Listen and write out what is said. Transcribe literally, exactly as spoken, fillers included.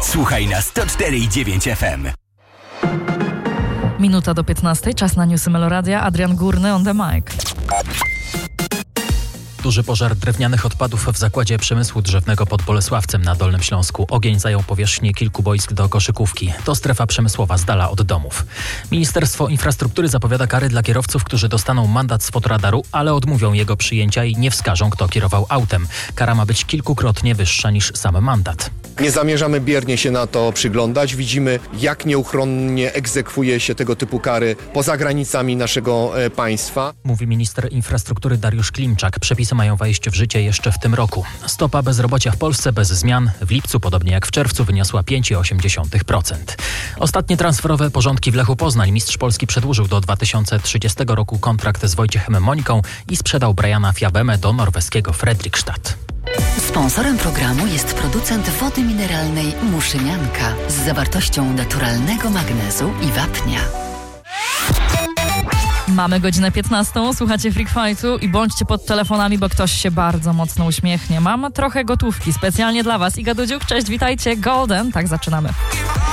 Słuchaj na sto cztery i dziewięć F M. Minuta do piętnastej, czas na newsy Meloradia. Adrian Górny on the mic. Duży pożar drewnianych odpadów w zakładzie przemysłu drzewnego pod Bolesławcem na Dolnym Śląsku. Ogień zajął powierzchnię kilku boisk do koszykówki. To strefa przemysłowa z dala od domów. Ministerstwo Infrastruktury zapowiada kary dla kierowców, którzy dostaną mandat z fotoradaru, ale odmówią jego przyjęcia i nie wskażą, kto kierował autem. Kara ma być kilkukrotnie wyższa niż sam mandat. Nie zamierzamy biernie się na to przyglądać. Widzimy, jak nieuchronnie egzekwuje się tego typu kary poza granicami naszego e, państwa. Mówi minister infrastruktury Dariusz Klimczak. Przepisy mają wejść w życie jeszcze w tym roku. Stopa bezrobocia w Polsce bez zmian w lipcu, podobnie jak w czerwcu, wyniosła pięć przecinek osiem procent. Ostatnie transferowe porządki w Lechu Poznań. Mistrz Polski przedłużył do dwa tysiące trzydziestego roku kontrakt z Wojciechem Moniką i sprzedał Briana Fiabemę do norweskiego Fredrikstad. Sponsorem programu jest producent wody mineralnej Muszynianka z zawartością naturalnego magnezu i wapnia. Mamy godzinę piętnastą, słuchacie Freak Fightu i bądźcie pod telefonami, bo ktoś się bardzo mocno uśmiechnie. Mam trochę gotówki specjalnie dla was. Iga Dudziuk, cześć, witajcie. Golden, tak zaczynamy.